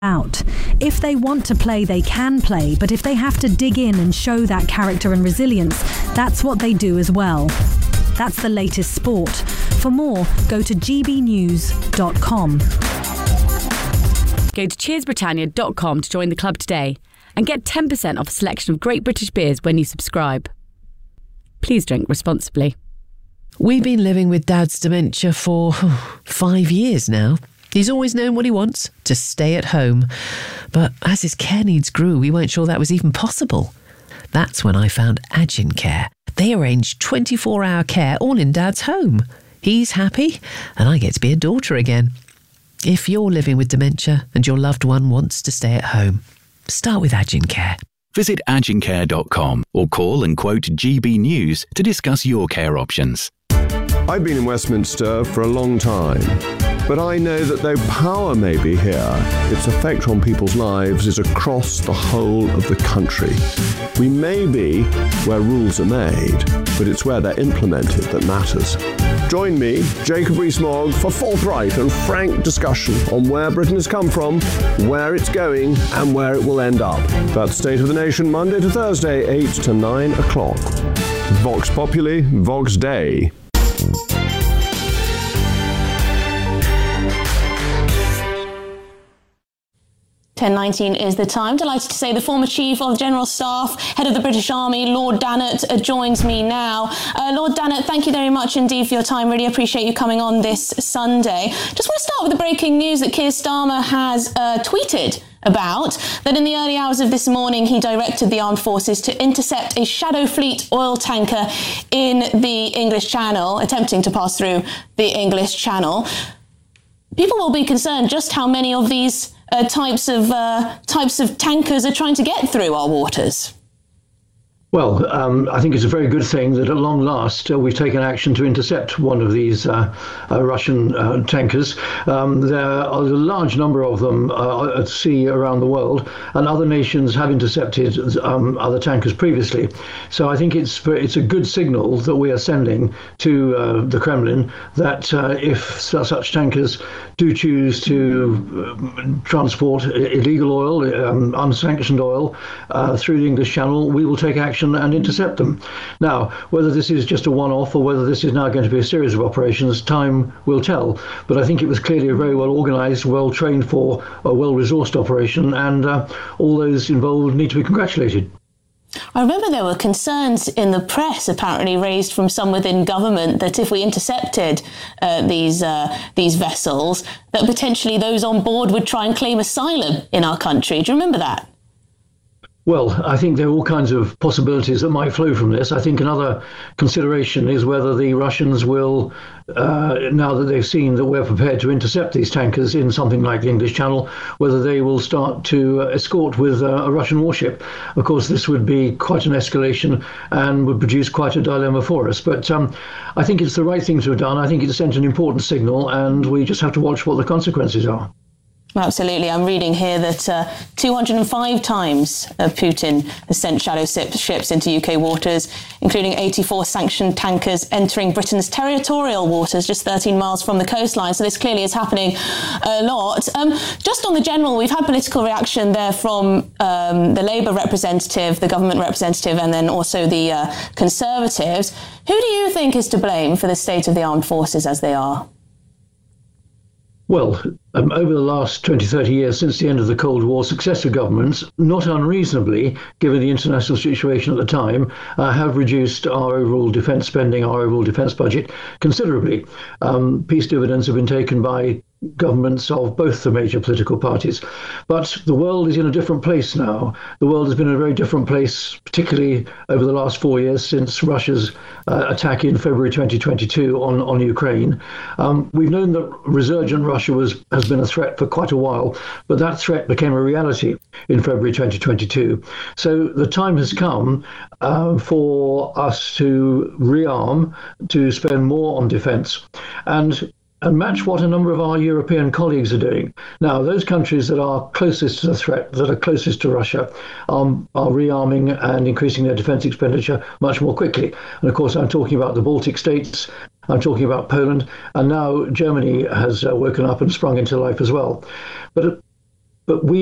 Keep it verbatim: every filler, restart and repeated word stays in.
out. If they want to play, they can play, but if they have to dig in and show that character and resilience, that's what they do as well. That's the latest sport. For more, go to g b news dot com. Go to cheers britannia dot com to join the club today and get ten percent off a selection of great British beers when you subscribe. Please drink responsibly. We've been living with Dad's dementia for five years now. He's always known what he wants, to stay at home. But as his care needs grew, we weren't sure that was even possible. That's when I found Agin Care. They arrange twenty-four hour care all in Dad's home. He's happy, and I get to be a daughter again. If you're living with dementia and your loved one wants to stay at home, start with Agin Care. Visit agin care dot com or call and quote G B News to discuss your care options. I've been in Westminster for a long time, but I know that though power may be here, its effect on people's lives is across the whole of the country. We may be where rules are made, but it's where they're implemented that matters. Join me, Jacob Rees-Mogg, for forthright and frank discussion on where Britain has come from, where it's going, and where it will end up. That's State of the Nation, Monday to Thursday, eight to nine o'clock. Vox Populi, Vox Dei. ten nineteen is the time. Delighted to say the former Chief of General Staff, Head of the British Army, Lord Dannatt, uh, joins me now. Uh, Lord Dannatt, thank you very much indeed for your time. Really appreciate you coming on this Sunday. Just want to start with the breaking news that Keir Starmer has uh, tweeted about, that in the early hours of this morning he directed the armed forces to intercept a Shadow Fleet oil tanker in the English Channel, attempting to pass through the English Channel. People will be concerned just how many of these uh, types of uh, types of tankers are trying to get through our waters. Well, um, I think it's a very good thing that at long last uh, we've taken action to intercept one of these uh, uh, Russian uh, tankers. Um, there are a large number of them uh, at sea around the world, and other nations have intercepted um, other tankers previously. So I think it's it's a good signal that we are sending to uh, the Kremlin that uh, if such tankers do choose to uh, transport illegal oil, um, unsanctioned oil, uh, through the English Channel, we will take action and intercept them. Now, whether this is just a one-off or whether this is now going to be a series of operations, time will tell. But I think it was clearly a very well organised, well-trained for, a well-resourced operation, and uh, all those involved need to be congratulated. I remember there were concerns in the press apparently raised from some within government that if we intercepted uh, these uh, these vessels, that potentially those on board would try and claim asylum in our country. Do you remember that? Well, I think there are all kinds of possibilities that might flow from this. I think another consideration is whether the Russians will, uh, now that they've seen that we're prepared to intercept these tankers in something like the English Channel, whether they will start to uh, escort with uh, a Russian warship. Of course, this would be quite an escalation and would produce quite a dilemma for us. But um, I think it's the right thing to have done. I think it sent an important signal, and we just have to watch what the consequences are. Absolutely. I'm reading here that uh, two hundred five times uh, Putin has sent shadow ships into U K waters, including eighty-four sanctioned tankers entering Britain's territorial waters just thirteen miles from the coastline. So this clearly is happening a lot. Um, just on the general, we've had political reaction there from um, the Labour representative, the government representative, and then also the uh, Conservatives. Who do you think is to blame for the state of the armed forces as they are? Well, um, over the last twenty, thirty years since the end of the Cold War, successive governments, not unreasonably, given the international situation at the time, uh, have reduced our overall defence spending, our overall defence budget considerably. Um, peace dividends have been taken by governments of both the major political parties. But the world is in a different place now. The world has been in a very different place, particularly over the last four years since Russia's uh, attack in February twenty twenty-two on, on Ukraine. Um, we've known that resurgent Russia was has been a threat for quite a while, but that threat became a reality in February twenty twenty-two. So the time has come uh, for us to rearm, to spend more on defence, and and match what a number of our European colleagues are doing. Now, those countries that are closest to the threat, that are closest to Russia, um, are rearming and increasing their defence expenditure much more quickly. And of course, I'm talking about the Baltic states, I'm talking about Poland, and now Germany has uh, woken up and sprung into life as well. But but we